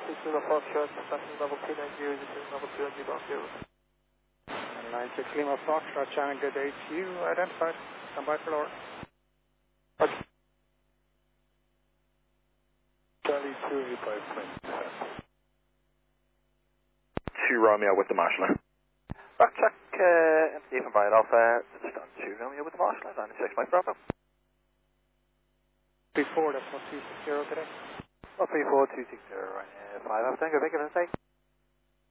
Lima Foxtrot, passing level 290, descending level 290, bound 0. 96 Lima Foxtrot, channel good HU, identified. Come by for lower. Okay. Charlie 285 2 Romeo with the marshaller. Rock check, MC from Brian Alpha, just on 2 Romeo with the marshaller, 96 Mike Bravo. 34, that's 260 today. 134, 260, right, 5 Tango, make it a mistake.